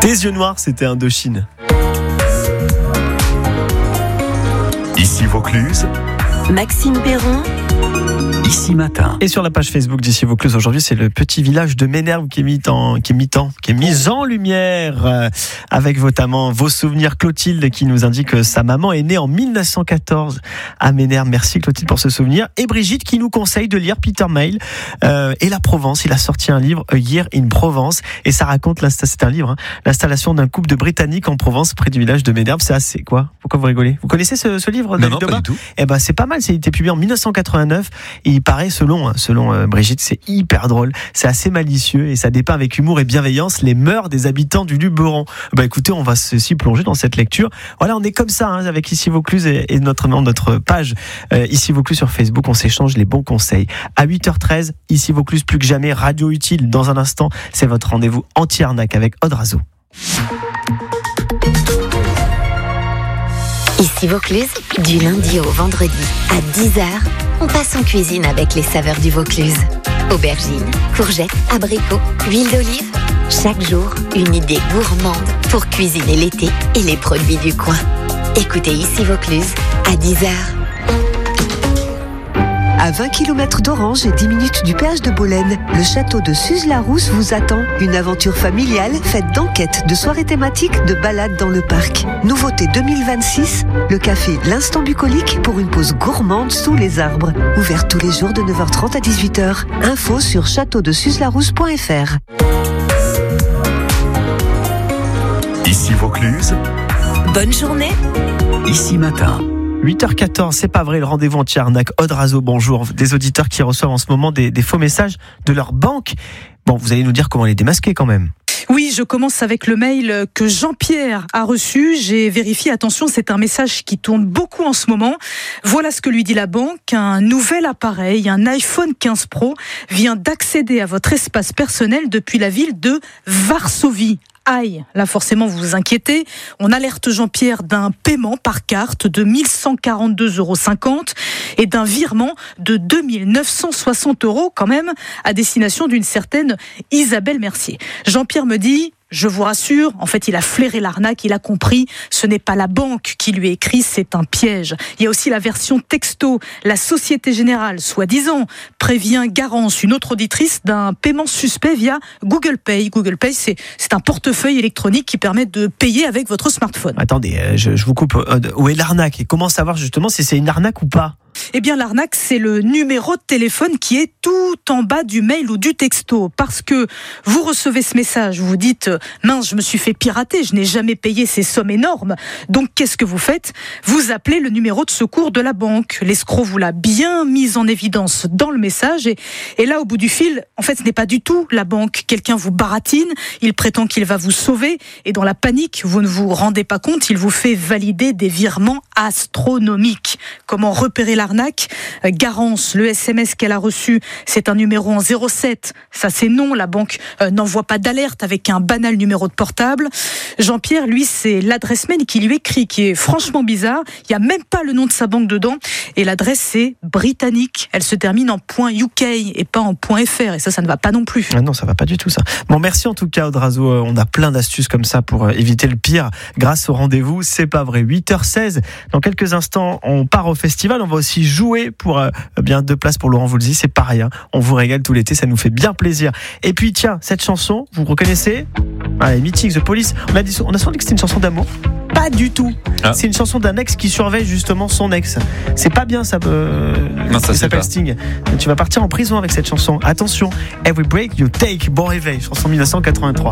Tes yeux noirs, c'était Indochine. Ici Vaucluse, Maxime Perron, Ici Matin. Et sur la page Facebook d'Ici Vaucluse, aujourd'hui, c'est le petit village de Ménherbe qui est mis en lumière avec notamment vos souvenirs. Clotilde qui nous indique que sa maman est née en 1914 à Ménherbe. Merci Clotilde pour ce souvenir. Et Brigitte qui nous conseille de lire Peter Mayle et la Provence. Il a sorti un livre, A Year in Provence, et ça raconte, c'est un livre, l'installation d'un couple de Britanniques en Provence près du village de Ménherbe. C'est assez, quoi? Pourquoi vous rigolez? Vous connaissez ce livre? Non, pas du tout. Eh ben, c'est pas mal. C'est publié en 1989. Et il paraît, selon Brigitte, c'est hyper drôle, c'est assez malicieux et ça dépeint avec humour et bienveillance les mœurs des habitants du Luberon. Écoutez, on va s'y plonger dans cette lecture. Voilà, on est comme ça avec Ici Vaucluse et notre page Ici Vaucluse sur Facebook. On s'échange les bons conseils. À 8h13, Ici Vaucluse plus que jamais, radio utile. Dans un instant, c'est votre rendez-vous anti-arnaque avec Odrazo. Ici Vaucluse, du lundi au vendredi à 10h, on passe en cuisine avec les saveurs du Vaucluse. Aubergines, courgettes, abricots, huile d'olive. Chaque jour, une idée gourmande pour cuisiner l'été et les produits du coin. Écoutez Ici Vaucluse à 10h. À 20 km d'Orange et 10 minutes du péage de Bolène, le château de Suse-la-Rousse vous attend. Une aventure familiale faite d'enquêtes, de soirées thématiques, de balades dans le parc. Nouveauté 2026, le café L'Instant Bucolique pour une pause gourmande sous les arbres. Ouvert tous les jours de 9h30 à 18h. Info sur châteaudesuselarousse.fr. Ici Vaucluse, Bonne journée. Ici Matin. 8h14, c'est pas vrai, le rendez-vous anti-arnaque. Odrazo, bonjour. Des auditeurs qui reçoivent en ce moment des faux messages de leur banque. Bon, vous allez nous dire comment les démasquer quand même. Oui, je commence avec le mail que Jean-Pierre a reçu. J'ai vérifié, attention, c'est un message qui tourne beaucoup en ce moment. Voilà ce que lui dit la banque. Un nouvel appareil, un iPhone 15 Pro, vient d'accéder à votre espace personnel depuis la ville de Varsovie. Aïe, là forcément vous vous inquiétez. On alerte Jean-Pierre d'un paiement par carte de 1142,50 € et d'un virement de 2960 € quand même à destination d'une certaine Isabelle Mercier. Jean-Pierre me dit... Je vous rassure, en fait, il a flairé l'arnaque, il a compris, ce n'est pas la banque qui lui écrit, c'est un piège. Il y a aussi la version texto, la Société Générale, soi-disant, prévient Garance, une autre auditrice, d'un paiement suspect via Google Pay. Google Pay, c'est un portefeuille électronique qui permet de payer avec votre smartphone. Attendez, je vous coupe. Où est l'arnaque? Et comment savoir justement si c'est une arnaque ou pas? Eh bien, l'arnaque, c'est le numéro de téléphone qui est tout en bas du mail ou du texto. Parce que vous recevez ce message, vous vous dites « Mince, je me suis fait pirater, je n'ai jamais payé ces sommes énormes. » Donc, qu'est-ce que vous faites? Vous appelez le numéro de secours de la banque. L'escroc vous l'a bien mis en évidence dans le message. Et là, au bout du fil, en fait, ce n'est pas du tout la banque. Quelqu'un vous baratine, il prétend qu'il va vous sauver. Et dans la panique, vous ne vous rendez pas compte, il vous fait valider des virements astronomiques. Comment repérer l'arnaque? Garance, le SMS qu'elle a reçu, c'est un numéro en 07. Ça, c'est non. La banque n'envoie pas d'alerte avec un banal numéro de portable. Jean-Pierre, lui, c'est l'adresse mail qui lui écrit, qui est franchement bizarre. Il n'y a même pas le nom de sa banque dedans. Et l'adresse, c'est britannique. Elle se termine en .uk et pas en .fr. Et ça ne va pas non plus. Ah non, ça va pas du tout, ça. Bon, merci en tout cas, Odrazo. On a plein d'astuces comme ça pour éviter le pire grâce au rendez-vous. C'est pas vrai. 8h16. Dans quelques instants, on part au festival. On va aussi jouer pour bien 2 places pour Laurent Voulzy. C'est pareil, hein. On vous régale tout l'été. Ça nous fait bien plaisir. Et puis, tiens, cette chanson, vous reconnaissez? Mythique, The Police. On a souvent dit que c'était une chanson d'amour. Pas du tout. Ah. C'est une chanson d'un ex qui surveille justement son ex. C'est pas bien ça. Non, ça s'appelle Sting. Tu vas partir en prison avec cette chanson. Attention. Every break you take. Bon réveil. Chanson 1983.